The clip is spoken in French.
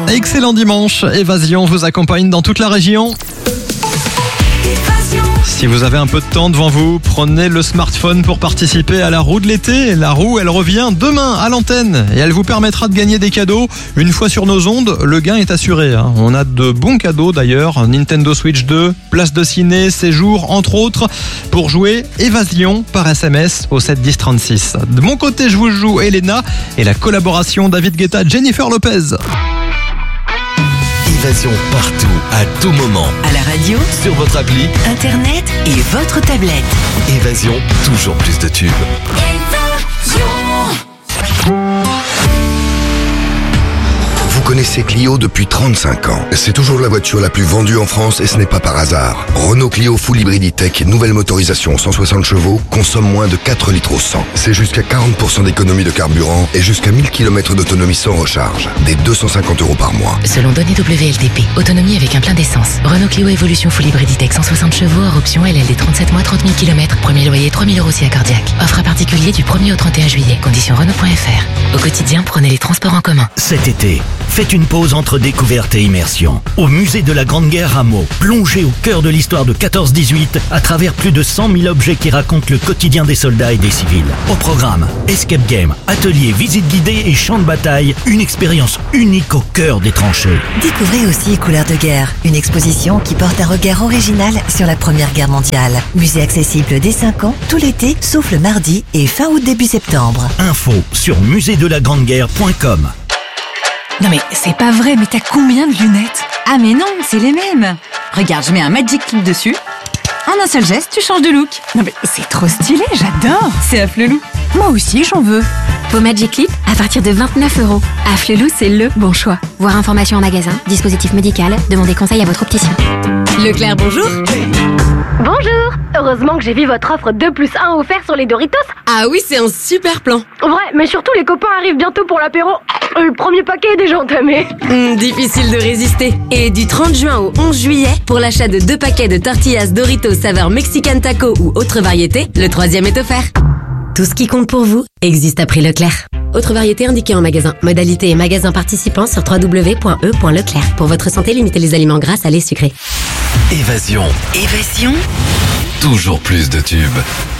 Excellent dimanche, Évasion vous accompagne dans toute la région. Si vous avez un peu de temps devant vous, prenez le smartphone pour participer à la roue de l'été. La roue, elle revient demain à l'antenne et elle vous permettra de gagner des cadeaux. Une fois sur nos ondes, le gain est assuré. On a de bons cadeaux d'ailleurs. Nintendo Switch 2, place de ciné, séjour, entre autres. Pour jouer, Évasion par SMS au 7 10 36. De mon côté, je vous joue Elena et la collaboration David Guetta, Jennifer Lopez. Évasion partout, à tout moment. À la radio, Sur votre appli, internet et votre tablette. Évasion, toujours plus de tubes. Vous connaissez Clio depuis 35 ans. C'est toujours la voiture la plus vendue en France et ce n'est pas par hasard. Renault Clio Full Hybrid E-Tech, nouvelle motorisation 160 chevaux, consomme moins de 4 litres au 100. C'est jusqu'à 40% d'économie de carburant et jusqu'à 1000 km d'autonomie sans recharge. Des 250 € par mois. Selon données WLTP, autonomie avec un plein d'essence. Renault Clio Evolution Full Hybrid E-Tech 160 chevaux, hors option LLD 37 mois, 30 000 km. Premier loyer 3 000 € si accordiaque. Offre à particulier du 1er au 31 juillet. Conditions Renault.fr. Au quotidien, prenez les transports en commun. Cet été, faites une pause entre découverte et immersion. Au musée de la Grande Guerre à Meaux, plongez au cœur de l'histoire de 14-18 à travers plus de 100 000 objets qui racontent le quotidien des soldats et des civils. Au programme, escape game, atelier, visite guidée et champ de bataille, une expérience unique au cœur des tranchées. Découvrez aussi Couleurs de guerre, une exposition qui porte un regard original sur la Première Guerre mondiale. Musée accessible dès 5 ans, tout l'été, sauf le mardi et fin août début septembre. Info sur musée-de-la-grande-guerre.com. Non mais c'est pas vrai, mais t'as combien de lunettes? Ah mais non, c'est les mêmes. Regarde, je mets un Magic Clip dessus. En un seul geste, tu changes de look. Non mais c'est trop stylé, j'adore. C'est Afflelou. Moi aussi, j'en veux. Vos Magic Clip à partir de 29 €. Afflelou, c'est le bon choix. Voir information en magasin, dispositif médical, demandez conseil à votre opticien. Leclerc, bonjour. Bonjour. Heureusement que j'ai vu votre offre 2 + 1 offert sur les Doritos. Ah oui, c'est un super plan. Ouais, mais surtout les copains arrivent bientôt pour l'apéro. Le premier paquet est déjà entamé. Difficile de résister. Et du 30 juin au 11 juillet, pour l'achat de 2 paquets de tortillas Doritos saveur Mexican Taco ou autre variété, le 3e est offert. Tout ce qui compte pour vous existe à prix Leclerc. Autre variété indiquée en magasin. Modalité et magasin participants sur www.e.leclerc. Pour votre santé, limitez les aliments gras, salés, sucrés. Évasion, Évasion, toujours plus de tubes.